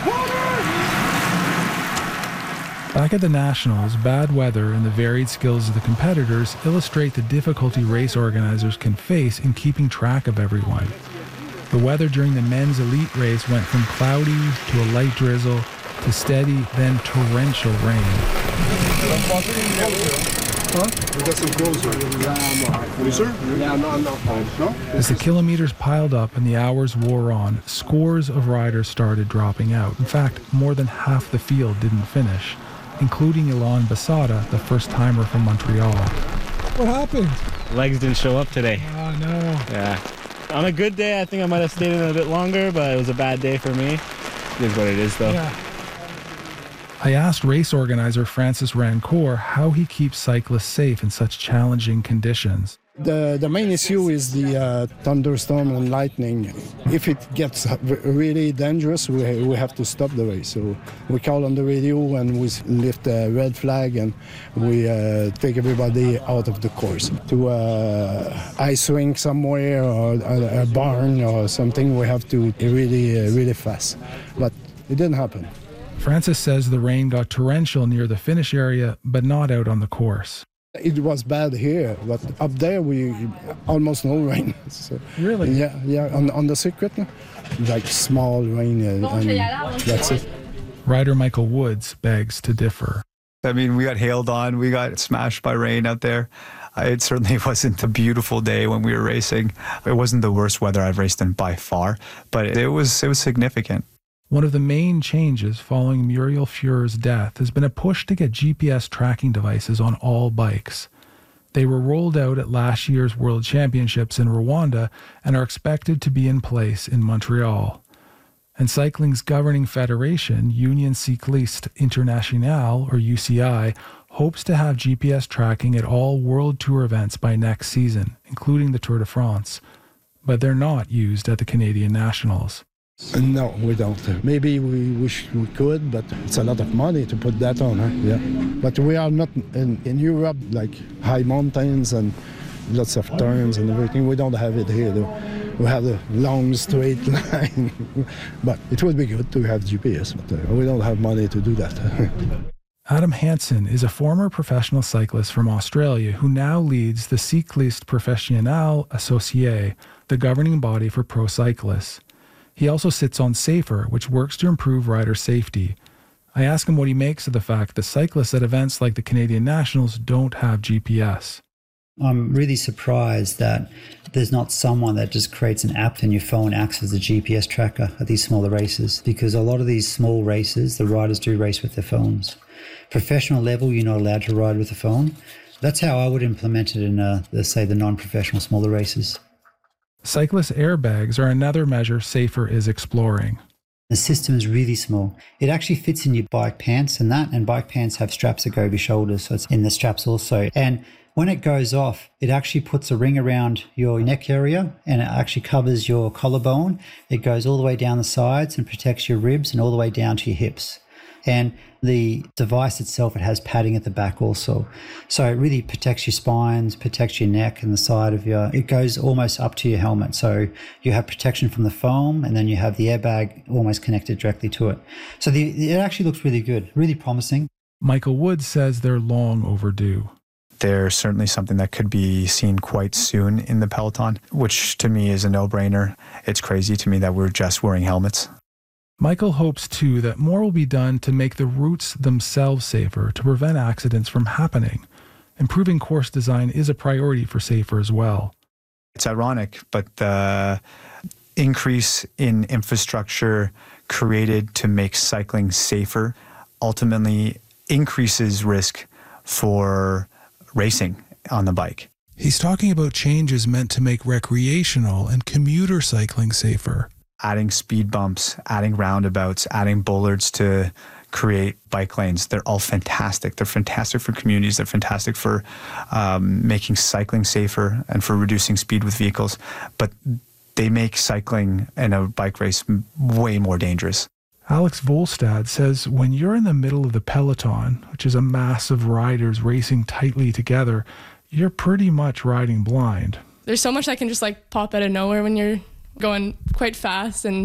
Back at the Nationals, bad weather and the varied skills of the competitors illustrate the difficulty race organizers can face in keeping track of everyone. The weather during the men's elite race went from cloudy to a light drizzle to steady, then torrential rain. As the kilometers piled up and the hours wore on, scores of riders started dropping out. In fact, more than half the field didn't finish, including Ilan Basada, the first-timer from Montreal. What happened? Legs didn't show up today. Oh, no. Yeah. On a good day, I think I might have stayed in a bit longer, but it was a bad day for me. It is what it is, though. Yeah. I asked race organizer Francis Rancourt how he keeps cyclists safe in such challenging conditions. The main issue is the thunderstorm and lightning. If it gets really dangerous, we have to stop the race. So we call on the radio and we lift a red flag and we take everybody out of the course. To ice rink somewhere or a barn or something, we have to really fast. But it didn't happen. Francis says the rain got torrential near the finish area, but not out on the course. It was bad here, but up there we almost no rain. So, really? Yeah. On the circuit, like small rain, and that's it. Rider Michael Woods begs to differ. I mean, we got hailed on, we got smashed by rain out there. It certainly wasn't a beautiful day when we were racing. It wasn't the worst weather I've raced in by far, but it was significant. One of the main changes following Muriel Fuhr's death has been a push to get GPS tracking devices on all bikes. They were rolled out at last year's World Championships in Rwanda and are expected to be in place in Montreal. And cycling's governing federation, Union Cycliste Internationale, or UCI, hopes to have GPS tracking at all World Tour events by next season, including the Tour de France. But they're not used at the Canadian Nationals. No, we don't. Maybe we wish we could, but it's a lot of money to put that on. Yeah. But we are not in Europe, like high mountains and lots of turns and everything. We don't have it here, though. We have a long, straight line. But it would be good to have GPS, but we don't have money to do that. Adam Hansen is a former professional cyclist from Australia who now leads the Cycliste Professionnelle Associée, the governing body for pro cyclists. He also sits on SAFER, which works to improve rider safety. I ask him what he makes of the fact that cyclists at events like the Canadian Nationals don't have GPS. I'm really surprised that there's not someone that just creates an app and your phone acts as a GPS tracker at these smaller races, because a lot of these small races, the riders do race with their phones. Professional level, you're not allowed to ride with a phone. That's how I would implement it in, the non-professional smaller races. Cyclist airbags are another measure SAFER is exploring. The system is really small. It actually fits in your bike pants and bike pants have straps that go over your shoulders, so it's in the straps also. And when it goes off, it actually puts a ring around your neck area and it actually covers your collarbone. It goes all the way down the sides and protects your ribs and all the way down to your hips. And the device itself, it has padding at the back also. So it really protects your spines, protects your neck and the side of it goes almost up to your helmet. So you have protection from the foam and then you have the airbag almost connected directly to it. So it actually looks really good, really promising. Michael Woods says they're long overdue. They're certainly something that could be seen quite soon in the peloton, which to me is a no-brainer. It's crazy to me that we're just wearing helmets. Michael hopes, too, that more will be done to make the routes themselves safer to prevent accidents from happening. Improving course design is a priority for SAFER as well. It's ironic, but the increase in infrastructure created to make cycling safer ultimately increases risk for racing on the bike. He's talking about changes meant to make recreational and commuter cycling safer. Adding speed bumps, adding roundabouts, adding bollards to create bike lanes. They're all fantastic. They're fantastic for communities. They're fantastic for making cycling safer and for reducing speed with vehicles. But they make cycling in a bike race way more dangerous. Alex Volstad says when you're in the middle of the peloton, which is a mass of riders racing tightly together, you're pretty much riding blind. There's so much that can just pop out of nowhere when you're going quite fast, and